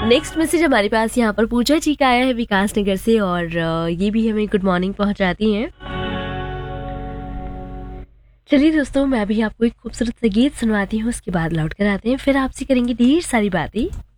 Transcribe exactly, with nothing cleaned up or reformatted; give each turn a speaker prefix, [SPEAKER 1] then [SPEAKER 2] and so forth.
[SPEAKER 1] Next message हमारे पास यहाँ पर पूजा जी का आया है विकास नगर से और अ, ये भी हमें गुड मॉर्निंग पहुंचाती हैं। चलिए दोस्तों, मैं भी आपको एक खूबसूरत सा गीत सुनवाती हूँ, उसके बाद लौट कर आते हैं, फिर आपसे करेंगे ढेर सारी बातें।